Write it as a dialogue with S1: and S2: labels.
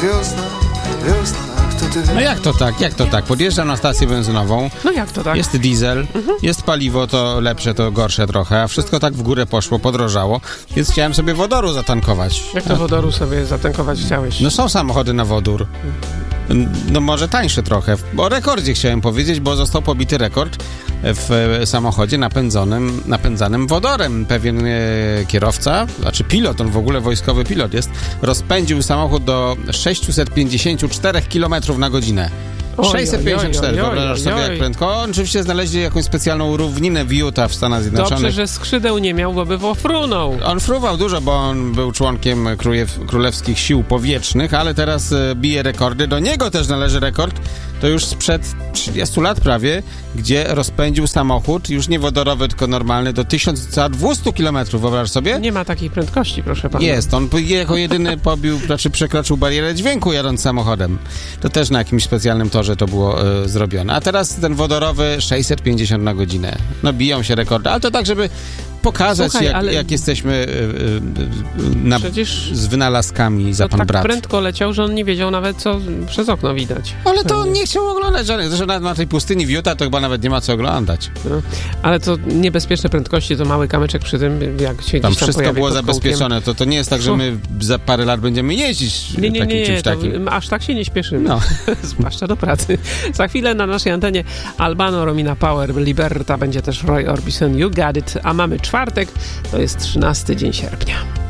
S1: wiosna, wiosna, ach, to ty.
S2: No jak to tak? Podjeżdżam na stację benzynową.
S3: No jak to tak?
S2: Jest diesel, jest paliwo, to lepsze, to gorsze trochę, a wszystko tak w górę poszło, podrożało, więc chciałem sobie wodoru zatankować.
S3: Jak to wodoru sobie zatankować chciałeś?
S2: No są samochody na wodór. No może tańsze trochę. O rekordzie chciałem powiedzieć, bo został pobity rekord w samochodzie napędzanym wodorem. Pewien kierowca, znaczy pilot, on w ogóle wojskowy pilot jest, rozpędził samochód do 654 km na godzinę. 654, wyobrażasz sobie jak prędko. Oczywiście znaleźli jakąś specjalną równinę w Utah w Stanach Zjednoczonych.
S3: Dobrze, że skrzydeł nie miał, bo by frunął.
S2: On fruwał dużo, bo on był członkiem Królewskich Sił Powietrznych, ale teraz bije rekordy. Do niego też należy rekord. To już sprzed 30 lat prawie, gdzie rozpędził samochód, już nie wodorowy, tylko normalny, do 1200 km, wyobrażasz sobie?
S3: Nie ma takiej prędkości, proszę pana.
S2: Jest, on jako jedyny przekroczył barierę dźwięku jadąc samochodem. To też na jakimś specjalnym torze to było zrobione. A teraz ten wodorowy 650 na godzinę. No biją się rekordy, ale to tak, żeby pokazać, słuchaj, jak jesteśmy z wynalazkami za pan
S3: tak
S2: brat.
S3: Prędko leciał, że on nie wiedział nawet, co przez okno widać.
S2: Ale to nie chciał oglądać żadnych. Zresztą na tej pustyni w Utah to chyba nawet nie ma co oglądać.
S3: No, ale to niebezpieczne prędkości, to mały kamyczek przy tym, jak się
S2: tam
S3: gdzieś tam
S2: wszystko było
S3: pod
S2: zabezpieczone. To nie jest tak, że my za parę lat będziemy jeździć czymś takim.
S3: Aż tak się nie śpieszymy.
S2: No.
S3: Zwłaszcza do pracy. Za chwilę na naszej antenie Albano, Romina Power, Liberta, będzie też Roy Orbison, You Got It, a mamy czwartek, to jest 13 dzień sierpnia.